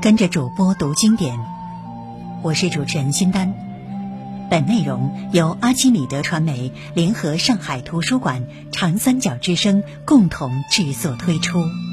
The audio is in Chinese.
跟着主播读经典，我是主持人金丹。本内容由阿基米德传媒联合上海图书馆、长三角之声共同制作推出。